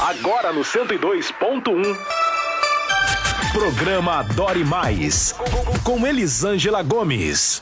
Agora no 102.1. Programa Adore Mais, com Elisângela Gomes.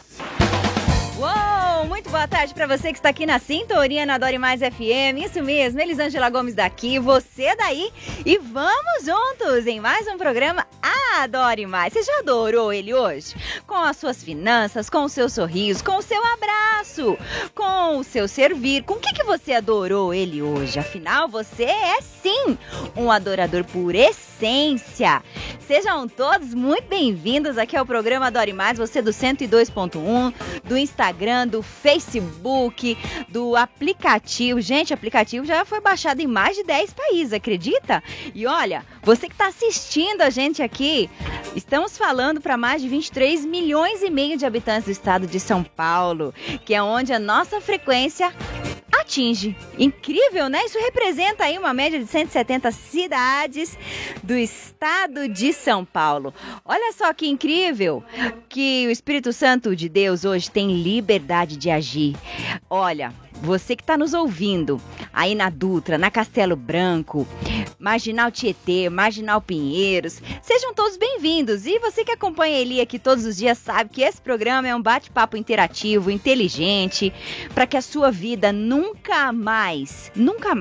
Uou, muito boa tarde para você que está aqui na sintonia na Adore Mais FM. Isso mesmo, Elisângela Gomes daqui, você daí. E vamos juntos em mais um programa Adore Mais. Você já adorou ele hoje? Com as suas finanças, com o seu sorriso, com o seu abraço, com o seu servir. Com o que você adorou ele hoje? Afinal, você é sim um adorador por essência. Sejam todos muito bem-vindos aqui ao programa Adore Mais, você do 102.1, do Instagram, do Facebook, do aplicativo. Gente, o aplicativo já foi baixado em mais de 10 países, acredita? E olha, você que está assistindo a gente aqui, estamos falando para mais de 23 milhões e meio de habitantes do estado de São Paulo, que é onde a nossa frequência atinge. Incrível, né? Isso representa aí uma média de 170 cidades do estado de São Paulo. Olha só que incrível que o Espírito Santo de Deus hoje tem liberdade de agir. Olha, você que está nos ouvindo aí na Dutra, na Castelo Branco, Marginal Tietê, Marginal Pinheiros, sejam todos bem-vindos. E você que acompanha Eli aqui todos os dias sabe que esse programa é um bate-papo interativo, inteligente, para que a sua vida nunca mais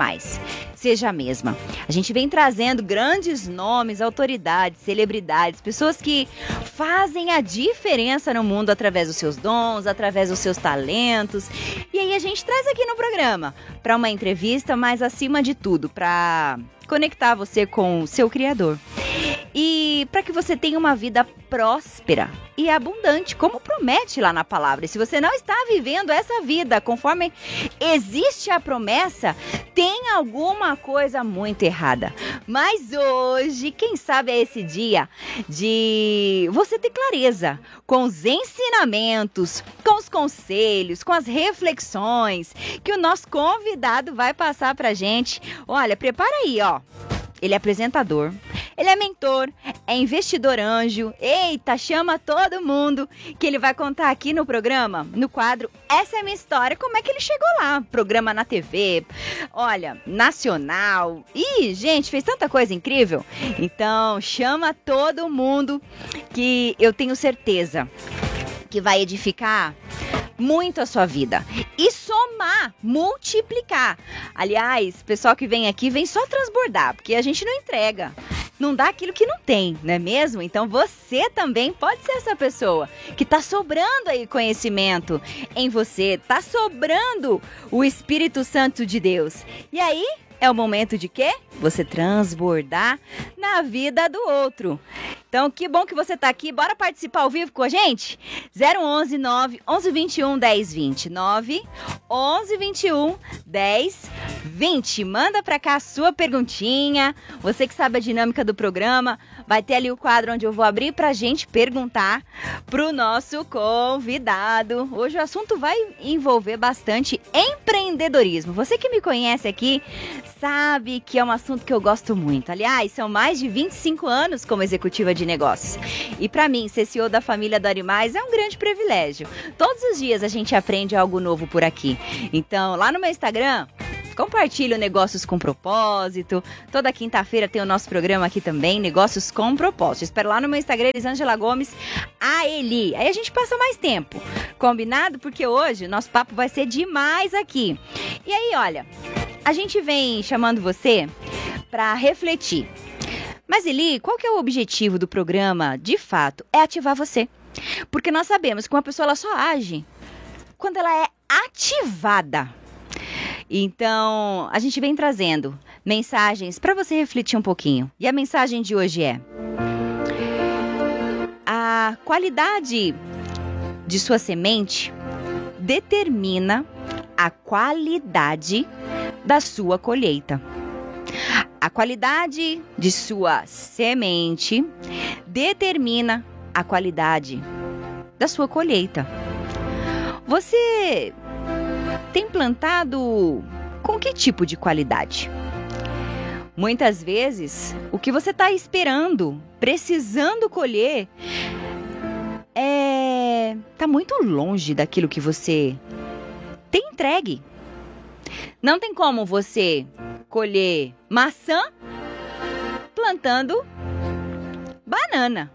seja a mesma. A gente vem trazendo grandes nomes, autoridades, celebridades, pessoas que fazem a diferença no mundo através dos seus dons, através dos seus talentos. E aí a gente traz aqui no programa para uma entrevista, mas acima de tudo, para conectar você com o seu Criador. E para que você tenha uma vida próspera e abundante, como promete lá na palavra. E se você não está vivendo essa vida conforme existe a promessa, tem alguma coisa muito errada. Mas hoje, quem sabe é esse dia de você ter clareza com os ensinamentos, com os conselhos, com as reflexões que o nosso convidado vai passar pra gente. Olha, prepara aí, ó. Ele é apresentador, ele é mentor, é investidor anjo. Eita, chama todo mundo que ele vai contar aqui no programa, no quadro Essa é a Minha História, como é que ele chegou lá. Programa na TV, olha, nacional. Ih, gente, fez tanta coisa incrível. Então, chama todo mundo que eu tenho certeza que vai edificar muito a sua vida e somar, multiplicar. Aliás, pessoal que vem aqui vem só transbordar, porque a gente não entrega, não dá aquilo que não tem, não é mesmo? Então você também pode ser essa pessoa que tá sobrando aí conhecimento em você, tá sobrando o Espírito Santo de Deus. E aí é o momento de quê? Você transbordar na vida do outro. Então, que bom que você está aqui. Bora participar ao vivo com a gente? 011 9 11 21 10 20. 9 11 21 10 20. Manda para cá a sua perguntinha. Você que sabe a dinâmica do programa, vai ter ali o quadro onde eu vou abrir para a gente perguntar pro nosso convidado. Hoje o assunto vai envolver bastante empreendedorismo. Você que me conhece aqui sabe que é um assunto que eu gosto muito. Aliás, são mais de 25 anos como executiva de negócios. E para mim, ser CEO da família Adore Mais é um grande privilégio. Todos os dias a gente aprende algo novo por aqui. Então, lá no meu Instagram, compartilho Negócios com Propósito. Toda quinta-feira tem o nosso programa aqui também, Negócios com Propósito. Espero lá no meu Instagram, Elisângela Gomes, a Eli. Aí a gente passa mais tempo. Combinado? Porque hoje o nosso papo vai ser demais aqui. E aí, olha, a gente vem chamando você para refletir. Mas, Eli, qual que é o objetivo do programa, de fato? É ativar você. Porque nós sabemos que uma pessoa ela só age quando ela é ativada. Então, a gente vem trazendo mensagens para você refletir um pouquinho. E a mensagem de hoje é: a qualidade de sua semente determina a qualidade da sua colheita. A qualidade de sua semente determina a qualidade da sua colheita. Você tem plantado com que tipo de qualidade? Muitas vezes, o que você está esperando, precisando colher, está muito longe daquilo que você tem entregue. Não tem como você colher maçã plantando banana.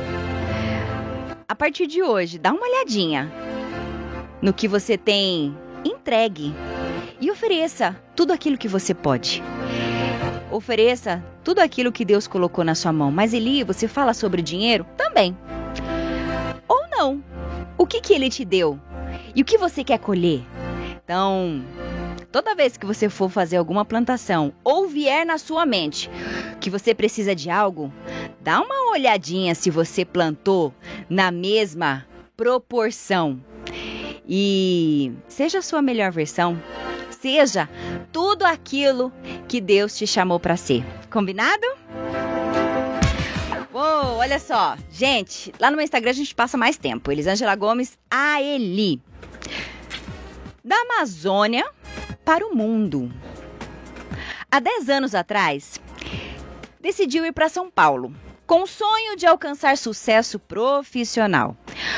A partir de hoje, dá uma olhadinha no que você tem entregue e ofereça tudo aquilo que você pode. Ofereça tudo aquilo que Deus colocou na sua mão. Mas Eli, você fala sobre dinheiro? Também. Ou não. O que Ele te deu? E o que você quer colher? Então, toda vez que você for fazer alguma plantação ou vier na sua mente que você precisa de algo, dá uma olhadinha se você plantou na mesma proporção. E seja a sua melhor versão. Seja tudo aquilo que Deus te chamou para ser. Combinado? Uou, olha só. Gente, lá no meu Instagram a gente passa mais tempo. Elisângela Gomes, a Eli. Da Amazônia para o mundo. Há 10 anos atrás, decidiu ir para São Paulo, com o sonho de alcançar sucesso profissional.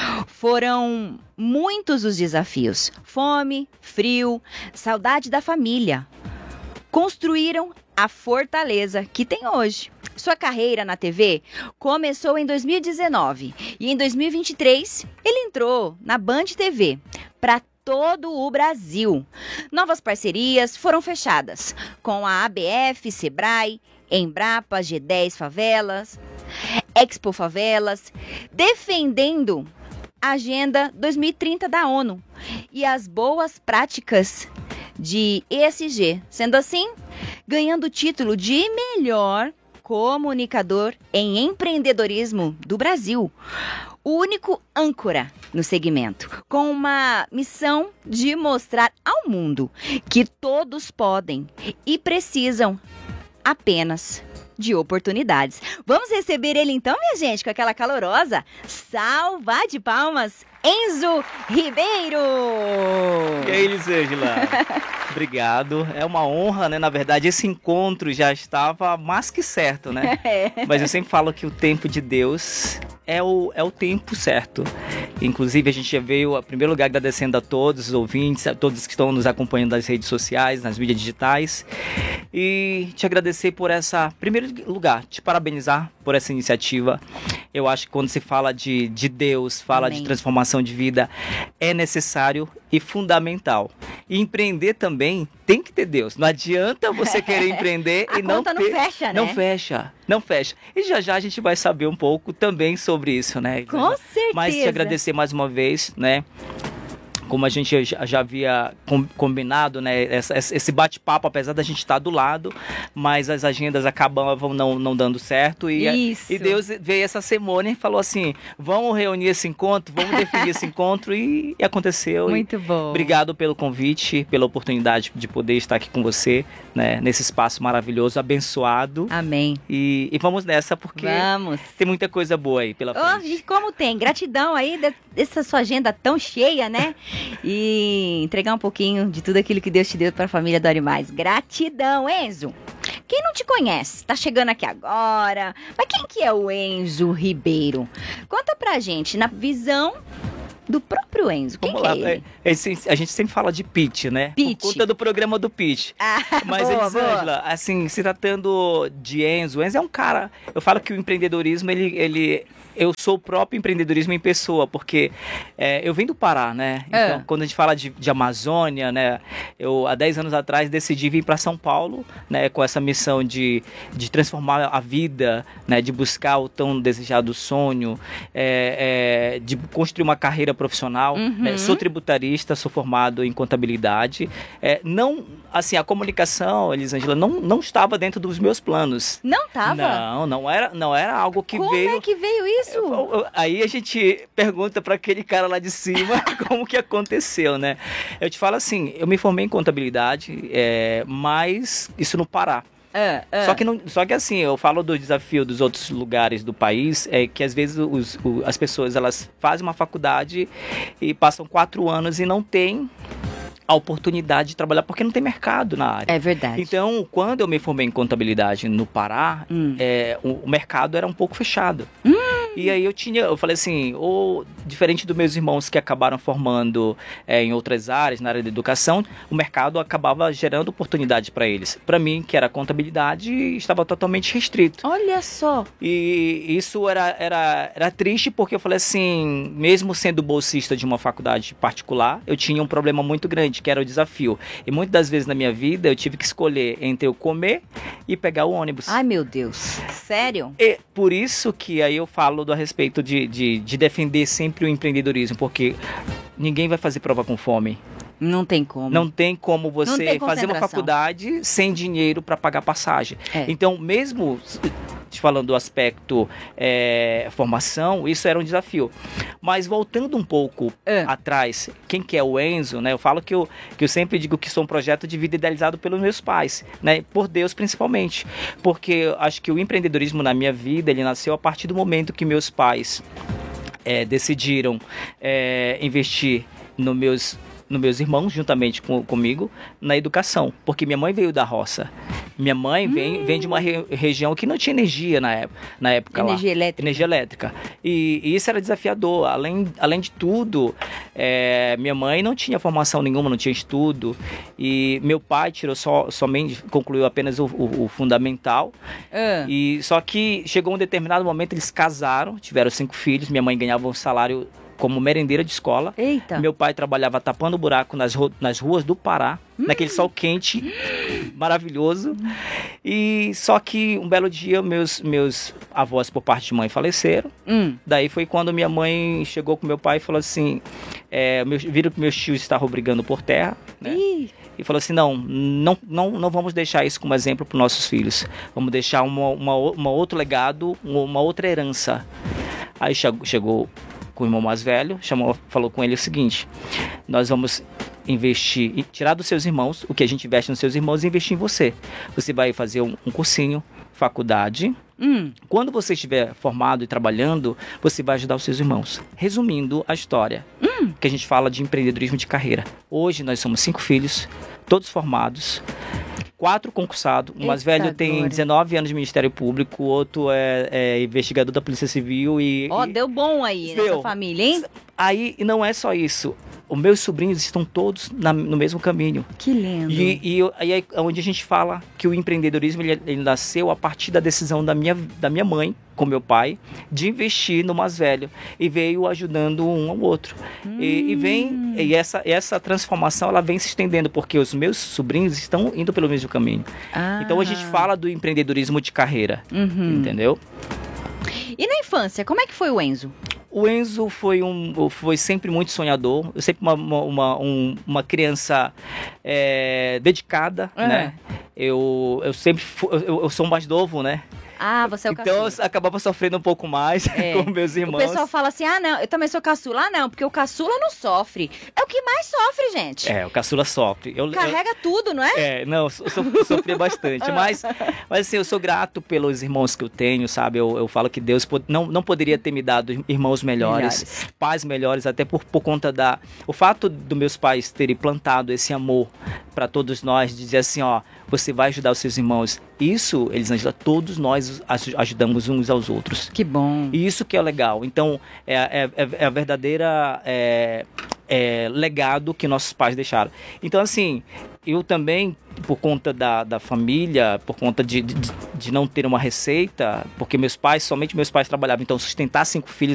Foram muitos os desafios: fome, frio, saudade da família. Construíram a fortaleza que tem hoje. Sua carreira na TV começou em 2019 e em 2023 ele entrou na Band TV para todo o Brasil. Novas parcerias foram fechadas com a ABF, Sebrae, Embrapa, G10 Favelas, Expo Favelas, defendendo a Agenda 2030 da ONU e as boas práticas de ESG. Sendo assim, ganhando o título de melhor comunicador em empreendedorismo do Brasil. O único âncora no segmento, com uma missão de mostrar ao mundo que todos podem e precisam apenas de oportunidades. Vamos receber ele então, minha gente, com aquela calorosa salva de palmas, Enzo Ribeiro! E aí, Elisângela? Obrigado. É uma honra, né? Na verdade, esse encontro já estava mais que certo, né? Mas eu sempre falo que o tempo de Deus é o tempo certo. Inclusive, a gente já veio, em primeiro lugar, agradecendo a todos os ouvintes, a todos que estão nos acompanhando nas redes sociais, nas mídias digitais. E te agradecer por essa... Em primeiro lugar, te parabenizar por essa iniciativa. Eu acho que quando se fala de Deus, fala Amém. De transformação de vida, é necessário e fundamental. E empreender também tem que ter Deus. Não adianta você querer empreender e não ter... A conta não fecha, né? Não fecha. E já a gente vai saber um pouco também sobre isso, né? Com certeza. Mas te agradecer mais uma vez, né? Como a gente já havia combinado, né, esse bate-papo, apesar da gente estar do lado, mas as agendas acabavam não dando certo. E Deus veio essa semana e falou assim, vamos reunir esse encontro, vamos definir esse encontro, e aconteceu. Muito bom. Obrigado pelo convite, pela oportunidade de poder estar aqui com você, né, nesse espaço maravilhoso, abençoado. Amém. E vamos nessa, porque tem muita coisa boa aí pela frente. E como tem? Gratidão aí dessa sua agenda tão cheia, né? E entregar um pouquinho de tudo aquilo que Deus te deu para a família do Animais. Gratidão, Enzo. Quem não te conhece, tá chegando aqui agora, mas quem que é o Enzo Ribeiro? Conta pra gente, na visão do próprio Enzo. Quem que é ele? A gente sempre fala de pitch, né? Pitch. Por conta do programa do pitch. Mas, Elisângela, assim, se tratando de Enzo é um cara... Eu falo que o empreendedorismo, eu sou o próprio empreendedorismo em pessoa, porque eu venho do Pará, né? Então, quando a gente fala de Amazônia, né? Eu, há 10 anos atrás, decidi vir para São Paulo, né? Com essa missão de transformar a vida, né? De buscar o tão desejado sonho, de construir uma carreira profissional. Né? Sou tributarista, sou formado em contabilidade. Não, assim, a comunicação, Elisângela, não estava dentro dos meus planos. Não estava? Não era algo que veio... Como é que veio isso? Aí a gente pergunta para aquele cara lá de cima como que aconteceu, né? Eu te falo assim, eu me formei em contabilidade, mas isso no Pará. Só que assim, eu falo do desafio dos outros lugares do país, que às vezes as pessoas elas fazem uma faculdade e passam 4 anos e não têm a oportunidade de trabalhar porque não tem mercado na área. É verdade. Então, quando eu me formei em contabilidade no Pará, o mercado era um pouco fechado. E aí eu falei assim, ou diferente dos meus irmãos que acabaram formando em outras áreas, na área da educação, o mercado acabava gerando oportunidade para eles. Para mim, que era contabilidade, estava totalmente restrito. Olha só. E isso era triste, porque eu falei assim, mesmo sendo bolsista de uma faculdade particular, eu tinha um problema muito grande, que era o desafio. E muitas das vezes na minha vida, eu tive que escolher entre eu comer e pegar o ônibus. Ai, meu Deus. Sério? E por isso que aí eu falo a respeito de defender sempre o empreendedorismo, porque ninguém vai fazer prova com fome. Não tem como. Não tem como você tem fazer uma faculdade sem dinheiro para pagar passagem. É. Então, mesmo falando do aspecto formação, isso era um desafio. Mas voltando um pouco atrás, quem que é o Enzo, né? Eu falo que eu sempre digo que sou um projeto de vida idealizado pelos meus pais, né? Por Deus principalmente. Porque eu acho que o empreendedorismo na minha vida, ele nasceu a partir do momento que meus pais decidiram investir nos meus irmãos, juntamente comigo, na educação. Porque minha mãe veio da roça. Minha mãe vem de uma região que não tinha energia na época energia lá. Elétrica. Energia elétrica. E isso era desafiador. Além de tudo, minha mãe não tinha formação nenhuma, não tinha estudo. E meu pai somente concluiu apenas o fundamental. E só que chegou um determinado momento, eles casaram, tiveram 5 filhos. Minha mãe ganhava um salário como merendeira de escola. Eita. Meu pai trabalhava tapando buraco nas ruas do Pará, naquele sol quente, maravilhoso. E só que um belo dia meus avós por parte de mãe faleceram. Daí foi quando minha mãe chegou com meu pai e falou assim, viram que meus tios estavam brigando por terra, né? E falou assim, não vamos deixar isso como exemplo para os nossos filhos. Vamos deixar um outro legado, uma outra herança. Aí chegou com o irmão mais velho, falou com ele o seguinte, nós vamos investir e tirar dos seus irmãos o que a gente investe nos seus irmãos e investir em você. Você vai fazer um cursinho, faculdade. Quando você estiver formado e trabalhando, você vai ajudar os seus irmãos. Resumindo a história, que a gente fala de empreendedorismo de carreira. Hoje nós somos 5 filhos, todos formados, 4 concursados. O mais velho tem 19 anos de Ministério Público, o outro é investigador da Polícia Civil e... deu bom aí nessa família, hein? Aí não é só isso. Os meus sobrinhos estão todos no mesmo caminho. Que lindo. E aí é onde a gente fala que o empreendedorismo ele nasceu a partir da decisão da minha mãe, com meu pai, de investir no mais velho. E veio ajudando um ao outro. E essa transformação ela vem se estendendo, porque os meus sobrinhos estão indo pelo mesmo caminho. Então a gente fala do empreendedorismo de carreira. Entendeu? E na infância, como é que foi o Enzo? O Enzo foi sempre muito sonhador, sempre uma criança dedicada, né? Eu sou mais novo, né? Você é o caçula. Então eu acabava sofrendo um pouco mais com meus irmãos. O pessoal fala assim, não, eu também sou caçula. Não, porque o caçula não sofre. É o que mais sofre, gente. O caçula sofre. Carrega tudo, não é? Não, eu sofri bastante. Mas assim, eu sou grato pelos irmãos que eu tenho, sabe? Eu falo que Deus não poderia ter me dado irmãos melhores, pais melhores, até por conta o fato dos meus pais terem plantado esse amor para todos nós, de dizer assim, você vai ajudar os seus irmãos. Isso, Elisângela, todos nós ajudamos uns aos outros. Que bom. E isso que é legal. Então, é a verdadeira legado que nossos pais deixaram. Então, assim, eu também, por conta da família, por conta de não ter uma receita, porque somente meus pais trabalhavam, então sustentar 5 filhos